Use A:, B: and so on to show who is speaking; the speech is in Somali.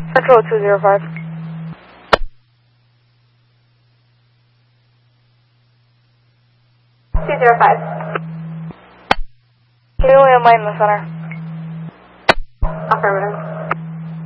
A: Central 205. Can you land in the center?
B: Affirmative.